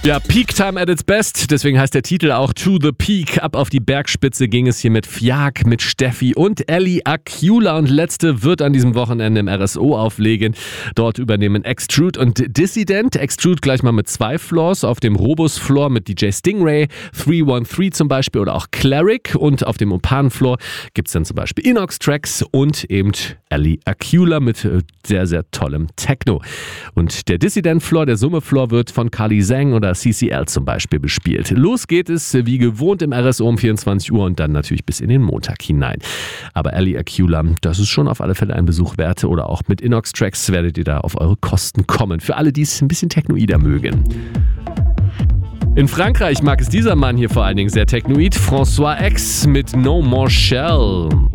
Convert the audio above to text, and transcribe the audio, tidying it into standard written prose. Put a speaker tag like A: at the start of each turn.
A: Ja, Peak Time at its best, deswegen heißt der Titel auch To the Peak. Ab auf die Bergspitze ging es hier mit Fiak, mit Steffi und Ellie Acula und letzte wird an diesem Wochenende im RSO auflegen. Dort übernehmen Extrude und Dissident. Extrude gleich mal mit 2 Floors, auf dem Robus-Floor mit DJ Stingray, 313 zum Beispiel oder auch Cleric und auf dem Opan-Floor gibt es dann zum Beispiel Inox-Tracks und eben Ellie Acula mit sehr, sehr tollem Techno. Und der Dissident-Floor, der Summe-Floor wird von Kali Zhang oder CCL zum Beispiel bespielt. Los geht es wie gewohnt im RSO um 24 Uhr und dann natürlich bis in den Montag hinein. Aber Ellie Acula, das ist schon auf alle Fälle ein Besuch wert oder auch mit Inox Tracks werdet ihr da auf eure Kosten kommen. Für alle, die es ein bisschen technoider mögen. In Frankreich mag es dieser Mann hier vor allen Dingen sehr technoid. François X mit No More Shell.